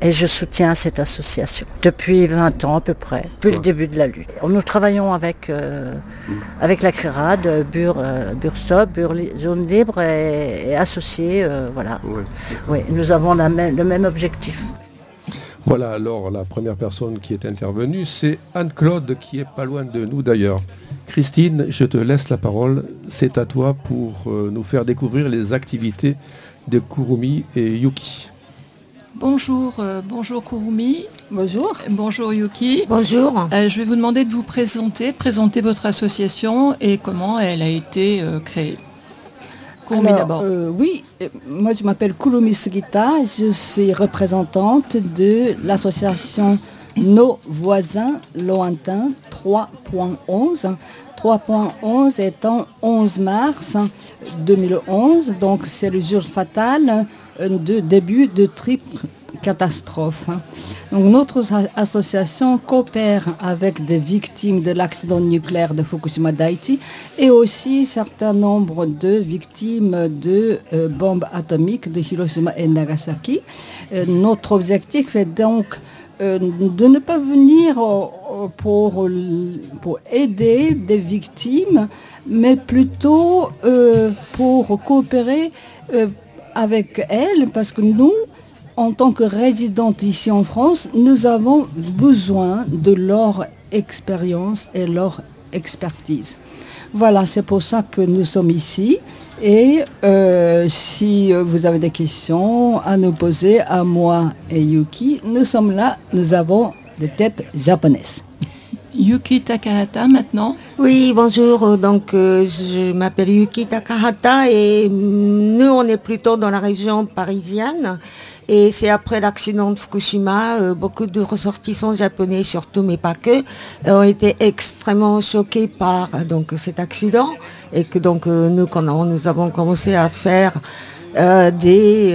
Et je soutiens cette association depuis 20 ans à peu près, depuis le début de la lutte. Nous travaillons avec la CRIRAD, Burstop, Zone Libre et associés, voilà. Oui, nous avons le même objectif. Voilà, alors la première personne qui est intervenue, c'est Anne-Claude, qui est pas loin de nous d'ailleurs. Christine, je te laisse la parole, c'est à toi pour nous faire découvrir les activités de Kurumi et Yuki. Bonjour Kurumi. Bonjour. Bonjour Yuki. Bonjour. Je vais vous demander de vous présenter votre association et comment elle a été créée. Kurumi d'abord. Oui, moi je m'appelle Kurumi Sugita, je suis représentante de l'association Nos voisins lointains 3.11. 3.11 étant 11 mars 2011, donc c'est le jour fatal de début de triple catastrophe. Donc notre association coopère avec des victimes de l'accident nucléaire de Fukushima Daiichi et aussi un certain nombre de victimes de bombes atomiques de Hiroshima et Nagasaki. Notre objectif est donc de ne pas venir pour aider des victimes, mais plutôt pour coopérer avec elles, parce que nous, en tant que résidentes ici en France, nous avons besoin de leur expérience et leur expertise. Voilà, c'est pour ça que nous sommes ici. Et si vous avez des questions à nous poser, à moi et Yuki, nous sommes là, nous avons des têtes japonaises. Yuki Takahata maintenant. Oui, bonjour. Donc, je m'appelle Yuki Takahata et nous, on est plutôt dans la région parisienne. Et c'est après l'accident de Fukushima, beaucoup de ressortissants japonais, surtout, mais pas que, ont été extrêmement choqués par donc cet accident. Et que donc nous avons commencé à faire des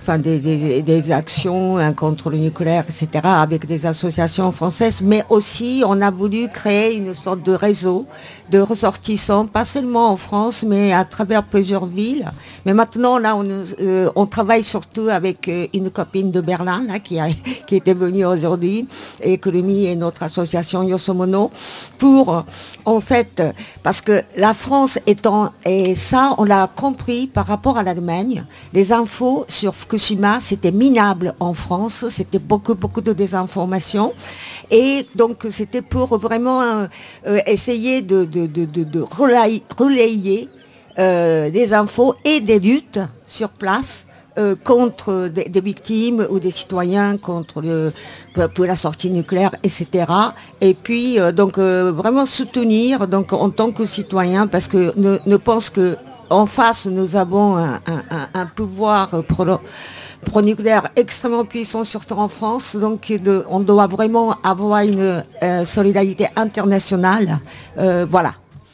actions contre le nucléaire, etc., avec des associations françaises, mais aussi on a voulu créer une sorte de réseau de ressortissants, pas seulement en France, mais à travers plusieurs villes. Mais maintenant, là, on travaille surtout avec une copine de Berlin, là, qui était venue aujourd'hui, et Kurumi et notre association Yosomono, pour, en fait, parce que la France et ça, on l'a compris par rapport à l'Allemagne. Les infos sur Fukushima, c'était minable en France, c'était beaucoup de désinformation. Et donc, c'était pour vraiment essayer de relayer des infos et des luttes sur place contre des victimes ou des citoyens pour la sortie nucléaire, etc. Et puis, vraiment soutenir donc, en tant que citoyen, parce que ne pense que en face, nous avons un pouvoir pro-nucléaire extrêmement puissant, surtout en France. Donc, on doit vraiment avoir une solidarité internationale. Voilà.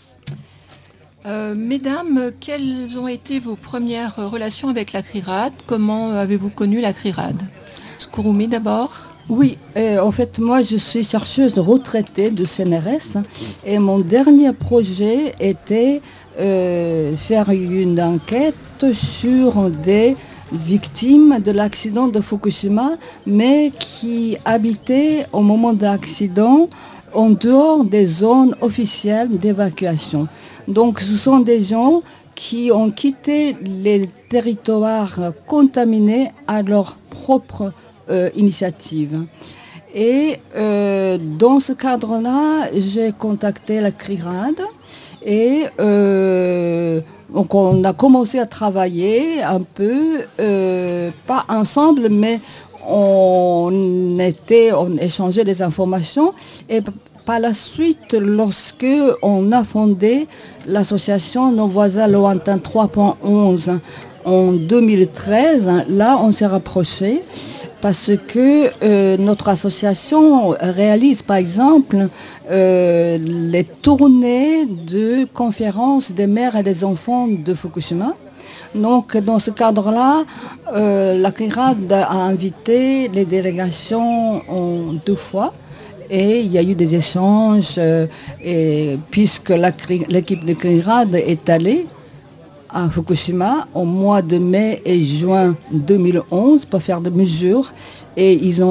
Mesdames, quelles ont été vos premières relations avec la CRIRAD ? Comment avez-vous connu la CRIRAD ? Kurumi d'abord. Oui, en fait, moi, je suis chercheuse retraitée de CNRS et mon dernier projet était faire une enquête sur des victimes de l'accident de Fukushima, mais qui habitaient au moment de l'accident en dehors des zones officielles d'évacuation. Donc, ce sont des gens qui ont quitté les territoires contaminés à leur propre initiative. Et dans ce cadre-là, j'ai contacté la CRIRAD et donc on a commencé à travailler un peu, pas ensemble, mais on échangeait des informations. Et par la suite, lorsque on a fondé l'association Nos voisins lointains 3.11 en 2013, là on s'est rapprochés parce que notre association réalise par exemple les tournées de conférences des mères et des enfants de Fukushima. Donc dans ce cadre-là, la CRIRAD a invité les délégations en 2 fois. Et il y a eu des échanges, et puisque l'équipe de CRIRAD est allée à Fukushima au mois de mai et juin 2011 pour faire des mesures. Et ils ont